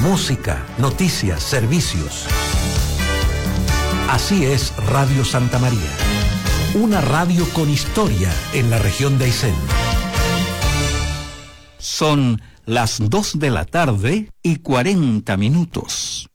música, noticias, servicios. Así es Radio Santa María, una radio con historia en la región de Aysén. Son las 2:40 p.m.